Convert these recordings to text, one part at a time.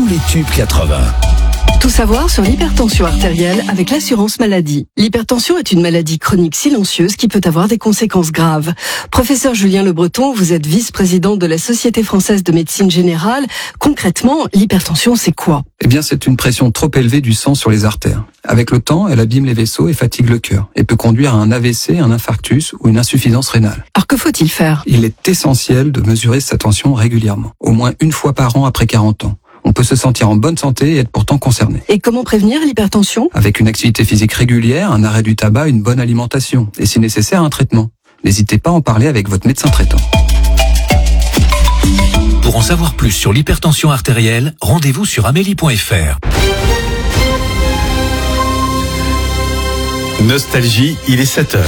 tous les tubes 80. Tout savoir sur l'hypertension artérielle avec l'assurance maladie. L'hypertension est une maladie chronique silencieuse qui peut avoir des conséquences graves. Professeur Julien Le Breton, vous êtes vice-président de la Société française de médecine générale. Concrètement, l'hypertension, c'est quoi ? Eh bien, c'est une pression trop élevée du sang sur les artères. Avec le temps, elle abîme les vaisseaux et fatigue le cœur et peut conduire à un AVC, un infarctus ou une insuffisance rénale. Alors que faut-il faire ? Il est essentiel de mesurer sa tension régulièrement, au moins une fois par an après 40 ans. On peut se sentir en bonne santé et être pourtant concerné. Et comment prévenir l'hypertension ? Avec une activité physique régulière, un arrêt du tabac, une bonne alimentation et si nécessaire un traitement. N'hésitez pas à en parler avec votre médecin traitant. Pour en savoir plus sur l'hypertension artérielle, rendez-vous sur amélie.fr. Nostalgie, il est 7h.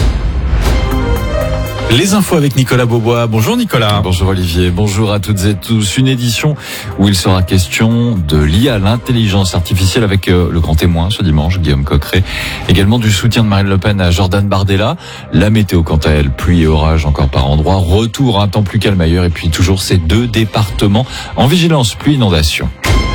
Les infos avec Nicolas Beaubois. Bonjour Nicolas. Bonjour Olivier, bonjour à toutes et tous. Une édition où il sera question de l'IA, l'intelligence artificielle avec le grand témoin ce dimanche, Guillaume Coqueret. Également du soutien de Marine Le Pen à Jordan Bardella. La météo quant à elle, pluie et orage encore par endroits. Retour à un temps plus calme ailleurs et puis toujours ces 2 départements en vigilance pluie-inondation.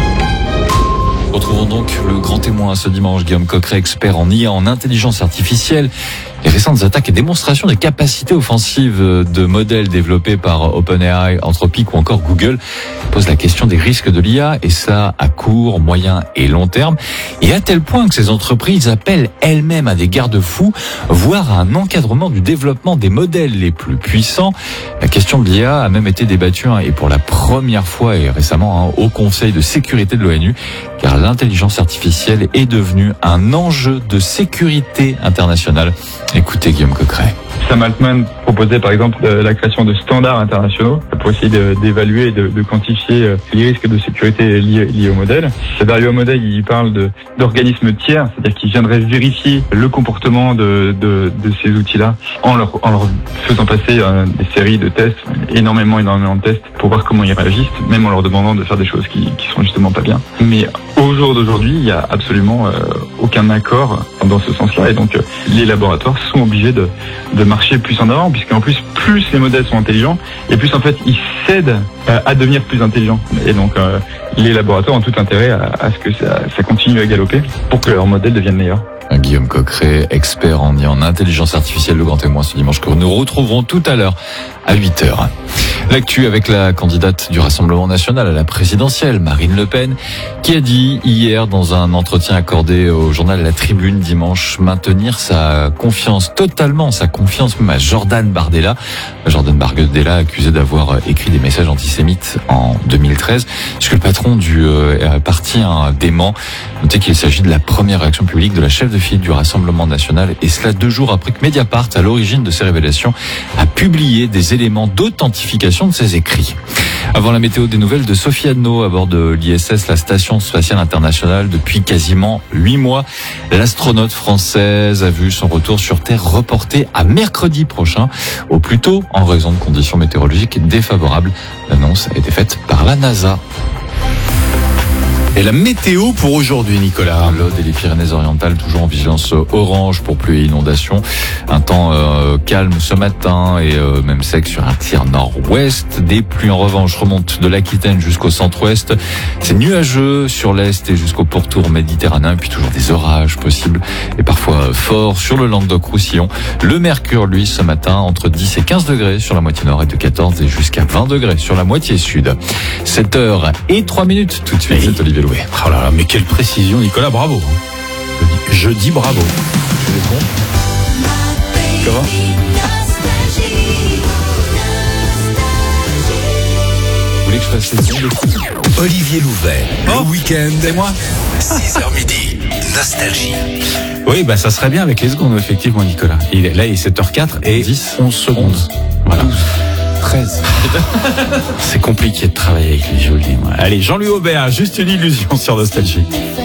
Retrouvons donc le grand témoin ce dimanche, Guillaume Coqueret, expert en IA, en intelligence artificielle. Les récentes attaques et démonstrations des capacités offensives de modèles développés par OpenAI, Anthropic ou encore Google posent la question des risques de l'IA, et ça à court, moyen et long terme. Et à tel point que ces entreprises appellent elles-mêmes à des garde-fous, voire à un encadrement du développement des modèles les plus puissants. La question de l'IA a même été débattue, et pour la première fois et récemment, au Conseil de sécurité de l'ONU, car l'intelligence artificielle est devenue un enjeu de sécurité internationale. Écoutez Guillaume Coqueret. Sam Altman proposait par exemple la création de standards internationaux pour essayer d'évaluer et de quantifier les risques de sécurité liés au modèle. Derrière le modèle, il parle d'organismes tiers, c'est-à-dire qui viendraient vérifier le comportement de ces outils-là en leur faisant passer des séries de tests, énormément de tests pour voir comment ils réagissent, même en leur demandant de faire des choses qui sont justement pas bien. Mais au jour d'aujourd'hui, il y a absolument aucun accord dans ce sens-là, et donc les laboratoires sont obligés de marcher plus en avant, puisqu'en plus les modèles sont intelligents, et plus en fait ils cèdent à devenir plus intelligents. Et donc les laboratoires ont tout intérêt à ce que ça continue à galoper pour que leurs modèles deviennent meilleurs. Guillaume Coqueret, expert en intelligence artificielle, le grand témoin ce dimanche, que nous retrouverons tout à l'heure à 8h. L'actu avec la candidate du Rassemblement national à la présidentielle, Marine Le Pen, qui a dit hier dans un entretien accordé au journal La Tribune dimanche maintenir totalement sa confiance même à Jordan Bardella. Jordan Bardella accusé d'avoir écrit des messages antisémites en 2013, puisque le patron du parti dément. Notez qu'il s'agit de la première réaction publique de la chef de file du Rassemblement national, et cela 2 jours après que Mediapart, à l'origine de ces révélations, a publié des éléments d'authentification de ses écrits. Avant la météo, des nouvelles de Sophie Adno à bord de l'ISS, la Station spatiale internationale. Depuis quasiment 8 mois, l'astronaute française a vu son retour sur Terre reporté à mercredi prochain, au plus tôt en raison de conditions météorologiques défavorables. L'annonce a été faite par la NASA. Et la météo pour aujourd'hui, Nicolas. L'Aude et les Pyrénées-Orientales toujours en vigilance orange pour pluie et inondation. Un temps calme ce matin et même sec sur un tiers nord-ouest. Des pluies en revanche remontent de l'Aquitaine jusqu'au centre-ouest. C'est nuageux sur l'est et jusqu'au pourtour méditerranéen. Et puis toujours des orages possibles et parfois forts sur le Languedoc-Roussillon. Le mercure, lui, ce matin, entre 10 et 15 degrés sur la moitié nord et de 14 et jusqu'à 20 degrés sur la moitié sud. 7h03 tout de suite, c'est Olivier Loué. Oh là là, mais quelle précision, Nicolas, bravo. Je dis bravo. Comment ? Vous voulez que je fasse les sons de... Olivier Louvet, le week-end, c'est moi. 6h midi, Nostalgie. Oui, ça serait bien avec les secondes, effectivement, Nicolas. Il est 7h04 et 11 secondes. Voilà. 13. C'est compliqué de travailler avec les jolis. Allez, Jean-Louis Aubert, juste une illusion sur Nostalgie.